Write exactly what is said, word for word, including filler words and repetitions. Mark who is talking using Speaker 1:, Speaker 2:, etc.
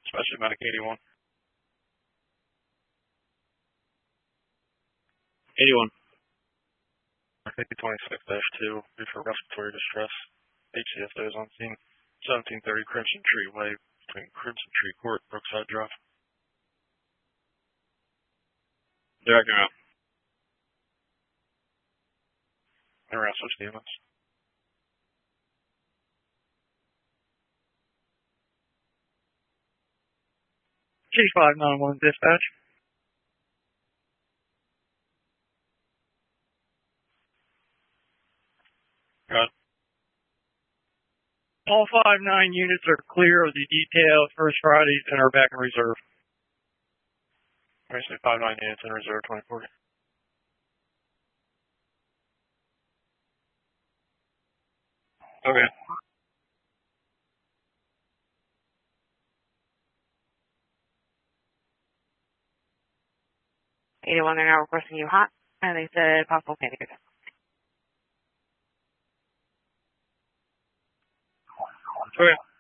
Speaker 1: especially Medic eighty-one. eighty-one. fifty twenty-six dash two, due for respiratory distress. H C S O is on scene. seventeen thirty Crimson Tree Way between Crimson Tree Court, Brookside Drive. Director out. Around switch the ambulance.
Speaker 2: G five nine one dispatch.
Speaker 1: Got it.
Speaker 2: All five nine units are clear of the detail First Fridays and are back in reserve.
Speaker 1: Actually, five nine units in reserve, twenty forty. Okay.
Speaker 3: eighty-one, they're now requesting you hot, and they said possible panic attack.
Speaker 1: Okay.